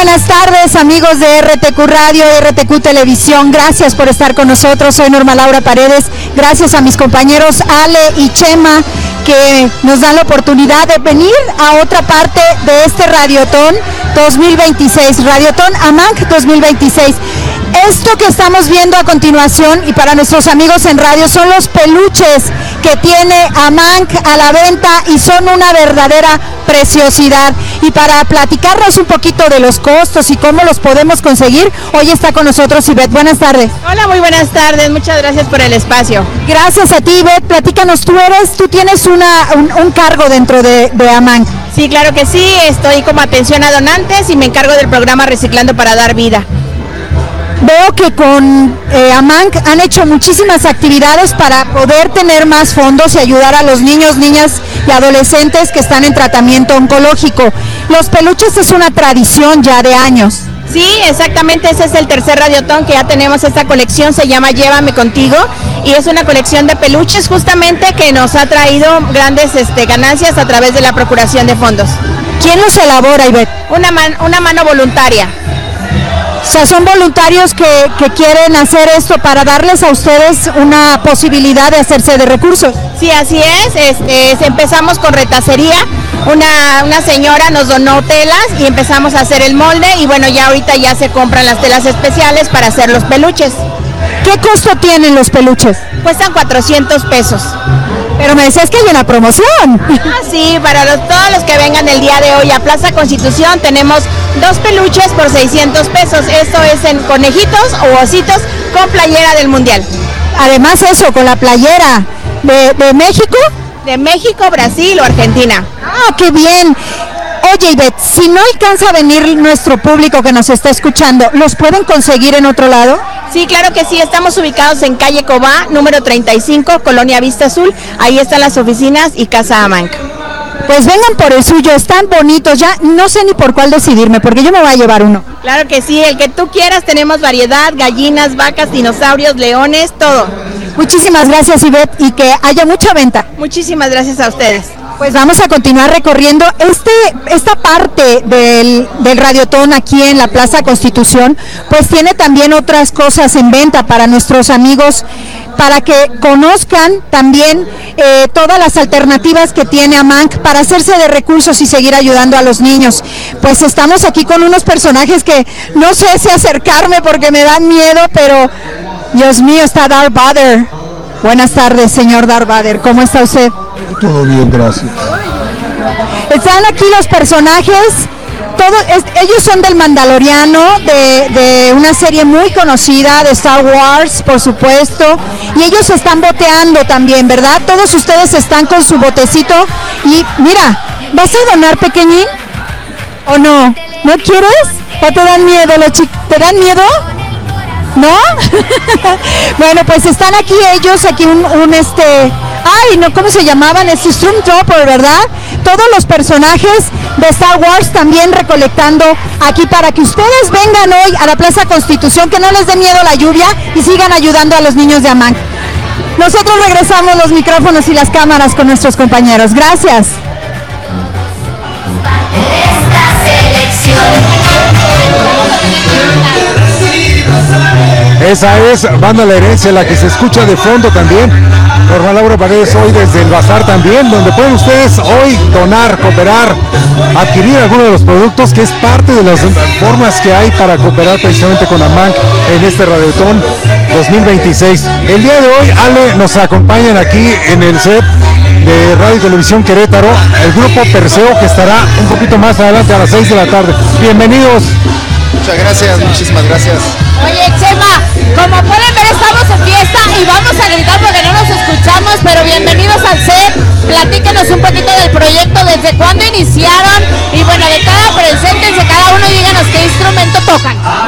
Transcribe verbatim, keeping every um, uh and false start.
buenas tardes, amigos de R T Q Radio, R T Q Televisión. Gracias por estar con nosotros. Soy Norma Laura Paredes. Gracias a mis compañeros Ale y Chema, que nos dan la oportunidad de venir a otra parte de este Radiotón dos mil veintiséis, Radiotón AMANC dos mil veintiséis. Esto que estamos viendo a continuación, y para nuestros amigos en radio, son los peluches que tiene AMANC a la venta y son una verdadera preciosidad. Y para platicarnos un poquito de los costos y cómo los podemos conseguir, hoy está con nosotros Ivette. Buenas tardes. Hola, muy buenas tardes, muchas gracias por el espacio. Gracias a ti, Ivette. Platícanos, tú eres, tú tienes una, un, un cargo dentro de, de AMANC. Sí, claro que sí, estoy como atención a donantes y me encargo del programa Reciclando para Dar Vida. Veo que con eh, AMANC han hecho muchísimas actividades para poder tener más fondos y ayudar a los niños, niñas y adolescentes que están en tratamiento oncológico. Los peluches es una tradición ya de años. Sí, exactamente, ese es el tercer Radiotón que ya tenemos. Esta colección se llama Llévame Contigo y es una colección de peluches justamente que nos ha traído grandes este, ganancias a través de la procuración de fondos. ¿Quién los elabora, Ivette? Una, man, una mano voluntaria. O sea, son voluntarios que, que quieren hacer esto para darles a ustedes una posibilidad de hacerse de recursos. Sí, así es. Este, empezamos con retacería. Una, una señora nos donó telas y empezamos a hacer el molde y bueno, ya ahorita ya se compran las telas especiales para hacer los peluches. ¿Qué costo tienen los peluches? Cuestan cuatrocientos pesos. Pero me decías que hay una promoción. Ah, sí, para los, todos los que vengan el día de hoy a Plaza Constitución tenemos dos peluches por seiscientos pesos. Esto es en conejitos o ositos con playera del Mundial. Además eso, con la playera de, de México. De México, Brasil o Argentina. Ah, qué bien. Oye, Ivette, si no alcanza a venir nuestro público que nos está escuchando, ¿los pueden conseguir en otro lado? Sí, claro que sí, estamos ubicados en calle Cobá, número treinta y cinco, Colonia Vista Azul. Ahí están las oficinas y Casa AMANC. Pues vengan por el suyo, están bonitos, ya no sé ni por cuál decidirme, porque yo me voy a llevar uno. Claro que sí, el que tú quieras, tenemos variedad, gallinas, vacas, dinosaurios, leones, todo. Muchísimas gracias, Ivette, y que haya mucha venta. Muchísimas gracias a ustedes. Pues vamos a continuar recorriendo este, esta parte del, del Radiotón aquí en la Plaza Constitución, pues tiene también otras cosas en venta para nuestros amigos, para que conozcan también eh, todas las alternativas que tiene AMANC para hacerse de recursos y seguir ayudando a los niños. Pues estamos aquí con unos personajes que no sé si acercarme porque me dan miedo, pero Dios mío, está Darth Vader. Buenas tardes, señor Darth Vader, ¿cómo está usted? Todo bien, gracias. Están aquí los personajes, todos, es, ellos son del Mandaloriano, de, de una serie muy conocida de Star Wars, por supuesto, y ellos están boteando también, ¿verdad? Todos ustedes están con su botecito y mira, ¿vas a donar, pequeñín? ¿O no? ¿No quieres? ¿O te dan miedo los chicos? ¿Te dan miedo? ¿No? Bueno, pues están aquí ellos, aquí un, un este, ay, no, ¿cómo se llamaban? Es Stormtrooper, ¿verdad? Todos los personajes de Star Wars también recolectando aquí para que ustedes vengan hoy a la Plaza Constitución, que no les dé miedo la lluvia y sigan ayudando a los niños de AMANC. Nosotros regresamos los micrófonos y las cámaras con nuestros compañeros. Gracias. Esa es Banda La Herencia, la que se escucha de fondo también. Norma Laura Paredes hoy desde el bazar también, donde pueden ustedes hoy donar, cooperar, adquirir algunos de los productos, que es parte de las formas que hay para cooperar precisamente con AMANC en este Radiotón dos mil veintiséis. El día de hoy, Ale, nos acompañan aquí en el set de Radio y Televisión Querétaro, el grupo Perseo, que estará un poquito más adelante a las seis de la tarde. Bienvenidos. Muchas gracias, muchísimas gracias. Oye, Chema, como pueden ver estamos en fiesta y vamos a gritar porque no nos escuchamos, pero bienvenidos al set. Platíquenos un poquito del proyecto, desde cuándo iniciaron y bueno, de cada preséntense cada uno y díganos qué instrumento tocan.